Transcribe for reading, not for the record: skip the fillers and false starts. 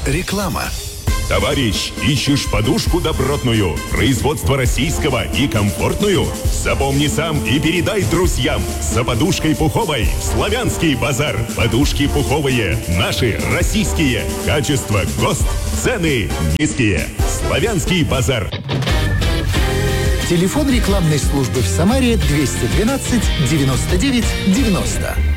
Реклама. Товарищ, ищешь подушку добротную, производство российского и комфортную? Запомни сам и передай друзьям. За подушкой пуховой Славянский базар. Подушки пуховые, наши, российские. Качество ГОСТ, цены низкие. Славянский базар. Телефон рекламной службы в Самаре 212 99 90.